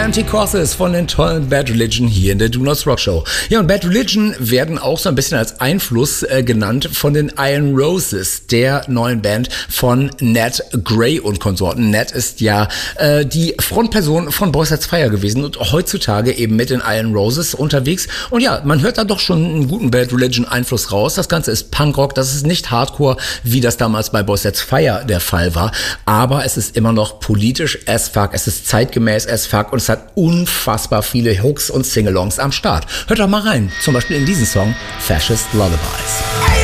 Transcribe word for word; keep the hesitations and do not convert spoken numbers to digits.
Anti-Crosses von den tollen Bad Religion hier in der Do Not Rock Show. Ja, und Bad Religion werden auch so ein bisschen als Einfluss äh, genannt von den Iron Roses, der neuen Band von Ned Gray und Konsorten. Ned ist ja äh, die Frontperson von Boys That's Fire gewesen und heutzutage eben mit den Iron Roses unterwegs. Und ja, man hört da doch schon einen guten Bad Religion Einfluss raus. Das Ganze ist Punkrock, das ist nicht Hardcore, wie das damals bei Boys That's Fire der Fall war. Aber es ist immer noch politisch as fuck, es ist zeitgemäß as fuck und es hat unfassbar viele Hooks und Singalongs am Start. Hört doch mal rein, zum Beispiel in diesen Song Fascist Lullabies.